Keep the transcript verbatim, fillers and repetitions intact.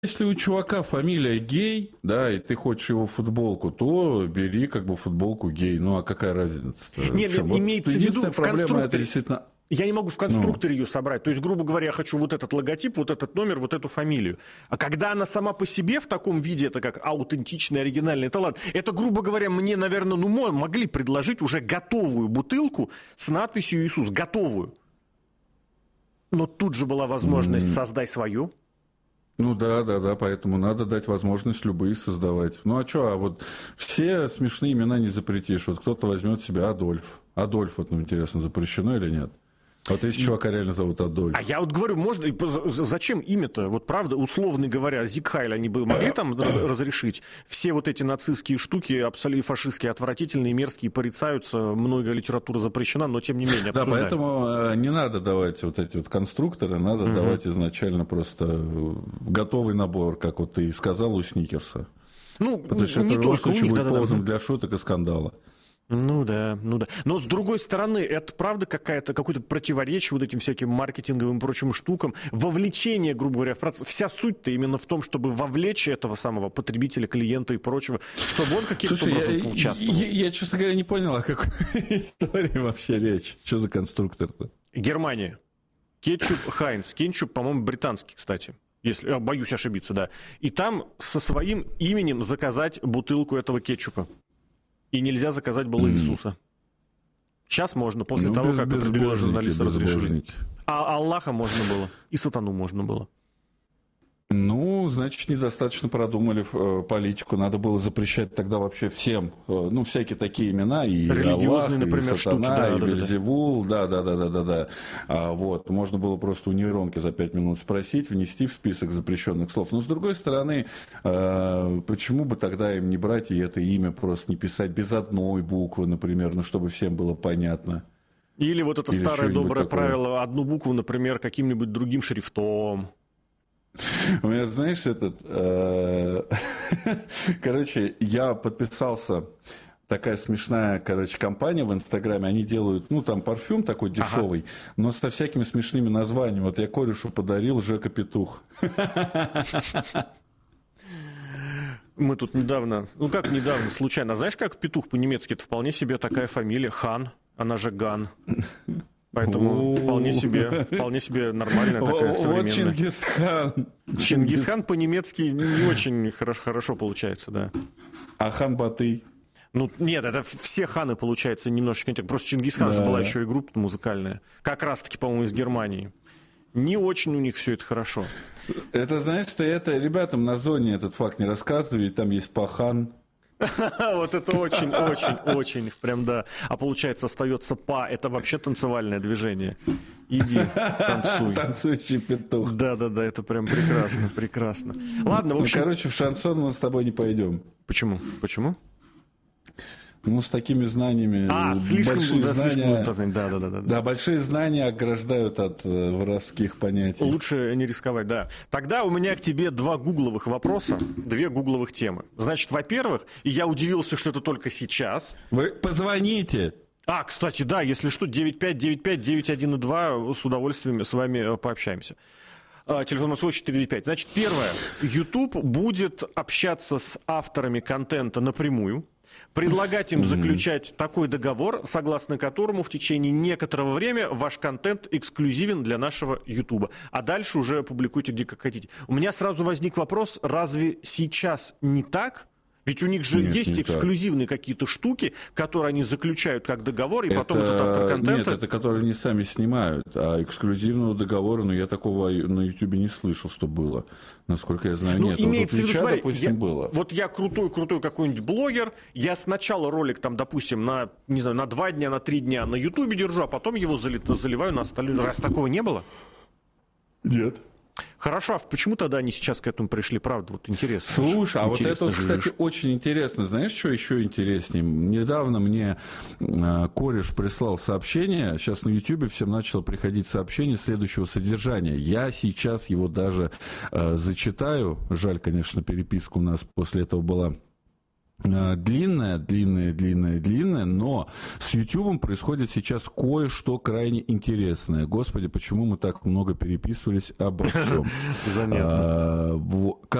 Если у чувака фамилия Гей, да, и ты хочешь его футболку, то бери как бы футболку Гей. Ну, а какая разница-то? Нет, вот имеется в виду в конструкторе. Это действительно... Я не могу в конструкторе ну. ее собрать. То есть, грубо говоря, я хочу вот этот логотип, вот этот номер, вот эту фамилию. А когда она сама по себе в таком виде, это как аутентичный, оригинальный, это ладно. Это, грубо говоря, мне, наверное, ну, могли предложить уже готовую бутылку с надписью «Иисус». Готовую. Но тут же была возможность mm. «Создай свою». Ну да, да, да, поэтому надо дать возможность любые создавать. Ну а что, а вот все смешные имена не запретишь. Вот кто-то возьмет себе Адольф. Адольф, вот, ну интересно, запрещено или нет? Вот если чувака реально зовут Адольф. А я вот говорю, можно, зачем имя-то? Вот правда, условно говоря, Зигхайль они бы могли там разрешить? Все вот эти нацистские штуки, абсолютно фашистские, отвратительные, мерзкие, порицаются, многое литература запрещена, но тем не менее обсуждаем. Да, поэтому не надо давать вот эти вот конструкторы, надо угу. давать изначально просто готовый набор, как вот ты сказал у Сникерса. Ну, потому что не это только у них, будет да, поводом да. для шуток и скандала. Ну да, ну да. Но с другой стороны, это правда какая-то, какое-то противоречие вот этим всяким маркетинговым и прочим штукам. Вовлечение, грубо говоря, в процесс. Вся суть-то именно в том, чтобы вовлечь этого самого потребителя, клиента и прочего, чтобы он каким-то Слушай, образом я, поучаствовал. Я, я, я, честно говоря, не понял, о какой истории вообще речь. Что за конструктор-то? Германия. Кетчуп Хайнц. Кетчуп, по-моему, британский, кстати. Если, боюсь ошибиться, да. И там со своим именем заказать бутылку этого кетчупа. И нельзя заказать было mm. Иисуса. Сейчас можно, после ну, того, без, как определенные журналисты разрешили. А Аллаха можно было. И сатану можно было. Ну, значит, недостаточно продумали политику. Надо было запрещать тогда вообще всем, ну, всякие такие имена, и Аллах, например, и сатана, штуки, да, и да, Вельзевул, да-да-да-да-да. А, вот, можно было просто у нейронки за пять минут спросить, внести в список запрещенных слов. Но, с другой стороны, почему бы тогда им не брать и это имя просто не писать без одной буквы, например, ну, чтобы всем было понятно. Или вот это Или старое доброе такое. Правило, одну букву, например, каким-нибудь другим шрифтом. У меня, знаешь, этот... Э, короче, я подписался... Такая смешная, короче, компания в Инстаграме. Они делают, ну, там, парфюм такой дешевый, ага. но со всякими смешными названиями. Вот я корешу подарил Жека Петух. Мы тут недавно... Ну, как недавно, случайно. Знаешь, как Петух по-немецки? Это вполне себе такая фамилия. Хан. Она же Ган. Поэтому вполне себе, вполне себе нормальная такая современная. Вот Чингисхан. Чингисхан по-немецки не очень хорошо, хорошо получается, да. А хан Батый? Ну, нет, это все ханы, получается, немножечко... Просто Чингисхан да. же была еще и группа музыкальная. Как раз-таки, по-моему, из Германии. Не очень у них все это хорошо. Это, знаешь, что это ребятам на зоне этот факт не рассказывали, там есть пахан. Вот это очень-очень-очень, прям да. А получается, остается па, это вообще танцевальное движение. Иди, танцуй. Танцующий петух. Да-да-да, это прям прекрасно, прекрасно. Ладно, в общем... Ну, короче, в шансон мы с тобой не пойдем. Почему? Почему? Ну, с такими знаниями... А, слишком, большие да, знания, слишком да, да, да, да. Да, большие знания ограждают от э, воровских понятий. Лучше не рисковать, да. Тогда у меня к тебе два гугловых вопроса, две гугловых темы. Значит, во-первых, и я удивился, что это только сейчас. Вы позвоните. А, кстати, да, если что, девять пять девять пять девять один два, с удовольствием с вами пообщаемся. Телефон Москвы четыре девять пять. Значит, первое. YouTube будет общаться с авторами контента напрямую. Предлагать им заключать такой договор, согласно которому в течение некоторого времени ваш контент эксклюзивен для нашего Ютуба. А дальше уже публикуйте где как хотите. У меня сразу возник вопрос, разве сейчас не так? Ведь у них же нет, есть эксклюзивные так. какие-то штуки, которые они заключают как договор, и это, потом этот автор контента... Нет, это которые они сами снимают. А эксклюзивного договора, ну, я такого на Ютубе не слышал, что было. Насколько я знаю, ну, нет. Имеется вот в виду, смотри, допустим, я, было. Вот я крутой-крутой какой-нибудь блогер, я сначала ролик там, допустим, на, не знаю, на два дня, на три дня на Ютубе держу, а потом его заливаю на остальные. Раз такого не было? Нет. Хорошо, а почему тогда они сейчас к этому пришли, правда? Вот интересно. Слушай, а вот это, вот, живешь. кстати, очень интересно. Знаешь, что еще интереснее? Недавно мне э, кореш прислал сообщение, сейчас на Ютубе всем начало приходить сообщение следующего содержания. Я сейчас его даже э, зачитаю. Жаль, конечно, переписка у нас после этого была длинная, длинная, длинная, длинная, но с YouTube происходит сейчас кое-что крайне интересное. Господи, почему мы так много переписывались обо всем? Занятно.